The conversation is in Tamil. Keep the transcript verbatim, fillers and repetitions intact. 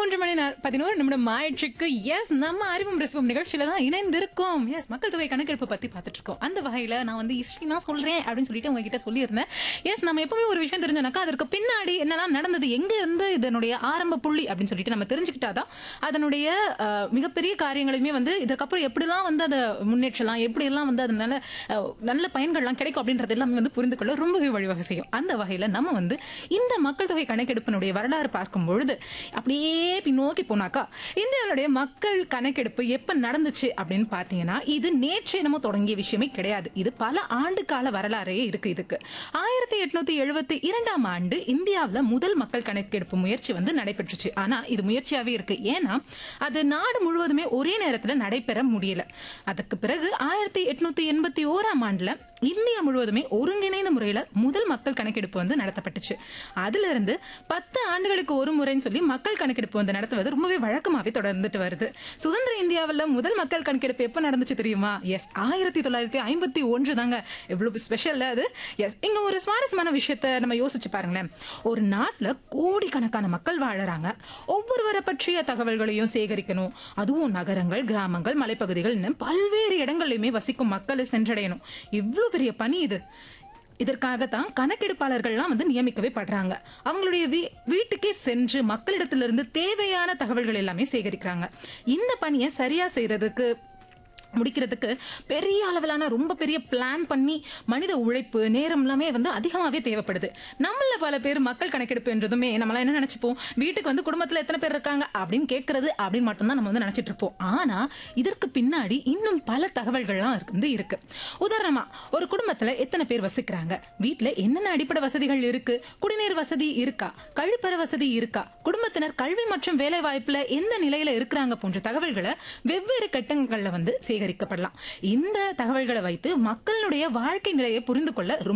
மூன்று மணி நேர பதினோரு நிமிடம் ஆயிற்றுக்கு. எஸ், நம்ம அறிவும் ரசிப்பும் நிகழ்ச்சியில தான் இணைந்திருக்கோம். எஸ், மக்கள் தொகை கணக்கெடுப்பு பத்தி பார்த்துட்டு இருக்கோம். அந்த வகையில நான் வந்து ஹிஸ்டரி நான் சொல்றேன் அப்படின்னு சொல்லிட்டு உங்ககிட்ட சொல்லியிருந்தேன். எஸ், நம்ம எப்பவுமே ஒரு விஷயம் தெரிஞ்சோம்னாக்கா அதற்கு பின்னாடி என்னெல்லாம் நடந்தது, எங்க இருந்து இதனுடைய ஆரம்ப புள்ளி அப்படின்னு சொல்லிட்டு நம்ம தெரிஞ்சுக்கிட்டாதான் அதனுடைய அஹ், மிகப்பெரிய காரியங்களையுமே வந்து இதற்கப்புறம் எப்படிலாம் வந்து அதை முன்னேற்றலாம், எப்படியெல்லாம் வந்து அதனால அஹ், நல்ல பயன்கள்லாம் கிடைக்கும் அப்படின்றது எல்லாமே வந்து புரிந்து கொள்ள ரொம்பவே வழிவகை செய்யும். அந்த வகையில நம்ம வந்து இந்த மக்கள் தொகை கணக்கெடுப்பினுடைய வரலாறு பார்க்கும் பொழுது அப்படியே பின்னோக்கி போனாக்கா இந்தியாவுடைய மக்கள் கணக்கெடுப்பு எப்ப நடந்துச்சு அப்படின்னு பாத்தீங்கன்னா இது நேற்று நம்ம தொடங்கிய விஷயமே கிடையாது. இது பல ஆண்டு கால வரலாறே இருக்கு. இதுக்கு ஆயிரத்தி எட்நூத்தி எழுபத்தி இரண்டாம் ஆண்டு இந்தியாவில் முதல் மக்கள் கணக்கெடுப்பு முயற்சி வந்து நடைபெற்றுச்சு. ஆனா இது முயற்சியாவே இருக்கு. ஏன்னா அது நாடு முழுவதுமே ஒரே நேரத்தில் நடைபெற முடியல. அதுக்கு பிறகு ஆயிரத்தி எட்நூத்தி எண்பத்தி ஓராம் ஆண்டுல இந்தியா முழுவதுமே ஒருங்கிணைந்த முறையில முதல் மக்கள் கணக்கெடுப்பு வந்து நடத்தப்பட்டுச்சு. அதுல இருந்து பத்து ஆண்டுகளுக்கு ஒரு முறைன்னு சொல்லி மக்கள் கணக்கெடுப்பு வந்து நடத்துவது ரொம்பவே வழக்கமாவே தொடர்ந்துட்டு வருது. சுதந்திர இந்தியாவில் முதல் மக்கள் கணக்கெடுப்பு எப்ப நடந்துச்சு தெரியுமா? எஸ், ஆயிரத்தி தொள்ளாயிரத்தி ஐம்பத்தி ஒன்று தாங்க. எவ்வளவு ஸ்பெஷல் அது. எஸ், இங்க ஒரு சுவாரஸ்யமான விஷயத்த நம்ம யோசிச்சு பாருங்களேன். ஒரு நாட்டுல கோடிக்கணக்கான மக்கள் வாழறாங்க. ஒவ்வொருவரை பற்றிய தகவல்களையும் சேகரிக்கணும். அதுவும் நகரங்கள், கிராமங்கள், மலைப்பகுதிகள் பல்வேறு இடங்களிலுமே வசிக்கும் மக்களை சென்றடையணும். இவ்வளவு பெரிய பணி இது. இதற்காகத்தான் கணக்கெடுப்பாளர்கள்லாம் வந்து நியமிக்கவே படுறாங்க. அவங்களுடைய வீட்டுக்கே சென்று மக்களிடத்திலிருந்து தேவையான தகவல்கள் எல்லாமே சேகரிக்கிறாங்க. இந்த பணியை சரியா செய்யறதுக்கு முடிக்கிறதுக்கு பெரிய அளவிலான ரொம்ப பெரிய பிளான் பண்ணி மனித உழைப்பு நேரம் எல்லாமே வந்து அதிகமாகவே தேவைப்படுது. நம்மள பல பேர் மக்கள் கணக்கெடுப்பு என்றதுமே நம்மளாம் என்ன நினைச்சுப்போம், வீட்டுக்கு வந்து குடும்பத்தில் எத்தனை பேர் இருக்காங்க அப்படின்னு கேட்கறது அப்படின்னு மட்டும்தான் நம்ம வந்து நினைச்சிட்டு இருப்போம். ஆனா இதற்கு பின்னாடி இன்னும் பல தகவல்கள்லாம் வந்து இருக்கு. உதாரணமா ஒரு குடும்பத்துல எத்தனை பேர் வசிக்கிறாங்க, வீட்டுல என்னென்ன அடிப்படை வசதிகள் இருக்கு, குடிநீர் வசதி இருக்கா, கழிப்பற வசதி இருக்கா, குடும்பத்தினர் கல்வி மற்றும் வேலை வாய்ப்புல எந்த நிலையில இருக்கிறாங்க போன்ற தகவல்களை வெவ்வேறு கட்டங்கள்ல வந்து சேகரிக்கப்படலாம். இந்த தகவல்களை வைத்து மக்களுடைய வாழ்க்கை நிலையை புரிந்து கொள்ள